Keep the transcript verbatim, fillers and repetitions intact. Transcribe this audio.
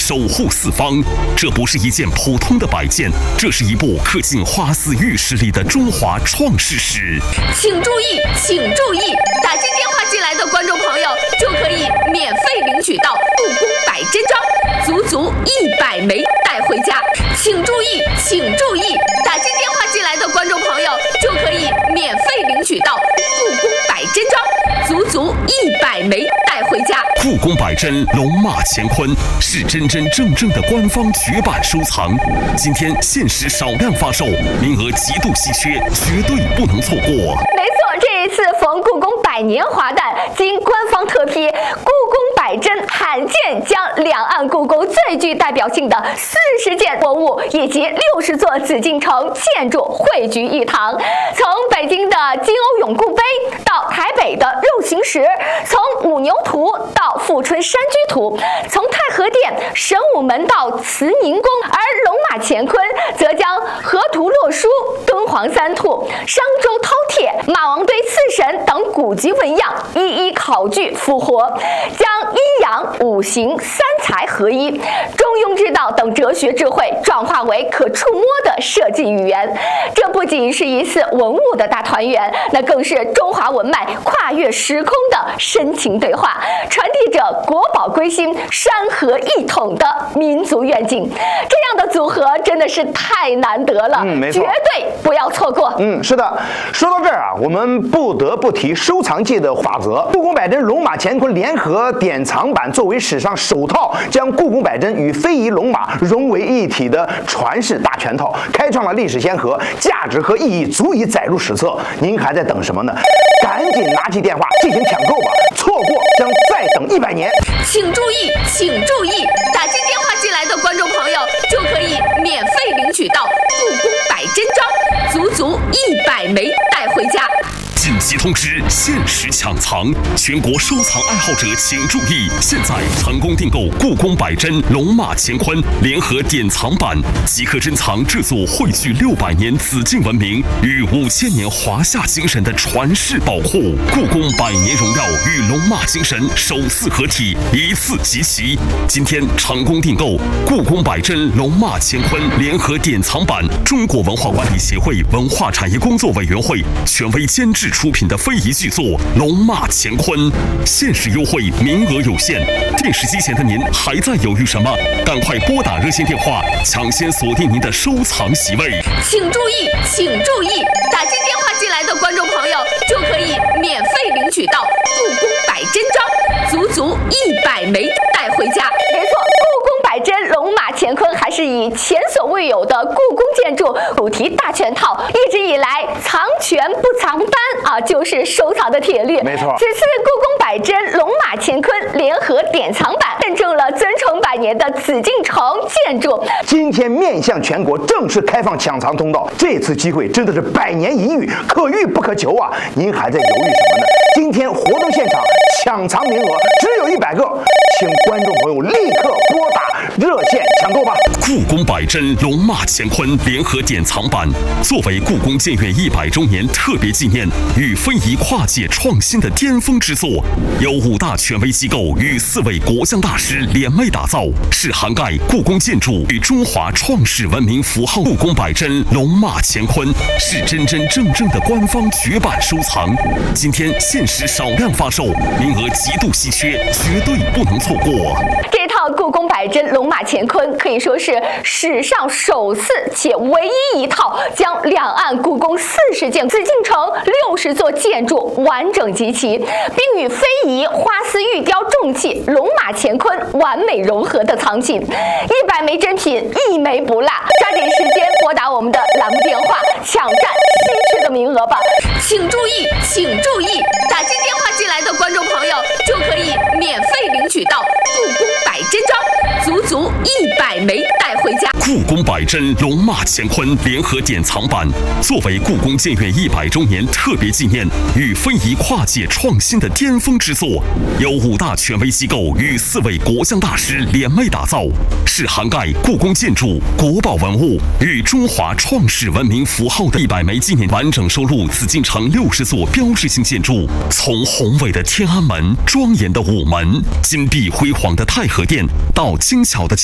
守护四方。这不是一件普通的摆件，这是一部刻进花丝玉石里的中华创世史。 请注意，请注意，打进电话进来的观众朋友就可以免费领取到故宫百珍装，足足一百枚带回家。请注意，请注意，打进电话进来的观众朋友就可以免费领取到故宫百珍装，足足一百枚带回家。 故宫百珍龙马乾坤是真真正正的官方绝版收藏，今天限时少量发售，名额极度稀缺，绝对不能错过。 没错，这一次逢故宫百年华诞，经官方特批，故宫百珍罕见将两岸故宫最具代表性的四十件文物以及六十座紫禁城建筑汇聚一堂。从北京的金瓯永固碑到台北的肉形石，从五牛图到富春山居图，从太和殿、神武门到慈宁宫，而龙马乾坤则将河图洛书、敦煌三兔、商周饕餮、马王堆四神等古籍纹样一一考据复活，将阴阳五行三才合一、中庸之道等哲学智慧转化为可触摸的设计语言。这不仅是一次文物的大团圆，那更是中华文脉跨越时空的深情对话，传递着国宝归心、山河一统的民族愿景。这样的组合真的是太难得了， 嗯，没错， 绝对不要错过。 嗯，是的。说到这儿啊，我们不得不提收藏界的法则。故宫百珍龙马乾坤联合典藏版作为史上首套将故宫百珍与非遗龙马融为一体的传世大全套，开创了历史先河，价值和意义足以载入史册。您还在等什么呢？赶紧拿起电话进行抢购吧，错过将再等一百年。 请注意，请注意，打进电话进来的观众朋友就可以免费领取到故宫百珍装，足足一百枚带回家。 紧急通知，限时抢藏，全国收藏爱好者请注意！现在成功订购故宫百珍龙马乾坤联合典藏版，即可珍藏这座汇聚六百年紫禁文明与五千年华夏精神的传世宝库。故宫百年荣耀与龙马精神首次合体，一次集齐。今天成功订购故宫百珍龙马乾坤联合典藏版，中国文化管理协会文化产业工作委员会权威监制出品的非遗巨作《龙马乾坤》，限时优惠，名额有限。电视机前的您还在犹豫什么？赶快拨打热线电话，抢先锁定您的收藏席位。 请注意，请注意，打进电话进来的观众朋友就可以免费领取到故宫百珍装，足足一百枚带回家。 没错，故宫百珍龙马乾坤还是以前所未有的故宫建筑主题大全套，一直以来藏全不藏单啊，就是收藏的铁律。 没错， 此次故宫百珍龙马乾坤联合典藏版认证了尊崇百年的紫禁城建筑。 今天面向全国正式开放抢藏通道，这次机会真的是百年一遇，可遇不可求啊！您还在犹豫什么呢？今天活动现场抢藏名额只有一百个，请观众朋友立刻拨打热线抢购吧！ 故宫百珍龙马乾坤联合典藏版作为故宫建院一百周年特别纪念与非遗跨界创新的巅峰之作，由五大权威机构与四位国将大师联袂打造，是涵盖故宫建筑与中华创世文明符号。故宫百珍龙马乾坤是真真正正的官方绝版收藏，今天限时少量发售，名额极度稀缺，绝对不能错过。 这套故宫百珍龙马乾坤可以说是史上首次且唯一一套将两岸故宫四十件紫禁城六十座建筑完整集齐，并与非遗花丝玉雕重器龙马乾坤完美融合的藏品。一百枚珍品，一枚不落，抓紧时间拨打我们的栏目电话，抢占稀缺的名额吧！ 请注意，请注意，打进电话进来的观众朋友就可以免费领取到故宫百珍装，足足一百枚带回家。 故宫百珍龙马乾坤联合典藏版作为故宫建院一百周年特别纪念与非遗跨界创新的巅峰之作，由五大权威机构与四位国将大师联袂打造，是涵盖故宫建筑、国宝文物与中华创世文明符号的一百枚纪念，完整收录紫禁城六十座标志性建筑，从宏伟的天安门、庄严的午门、金碧辉煌的太和殿到精巧的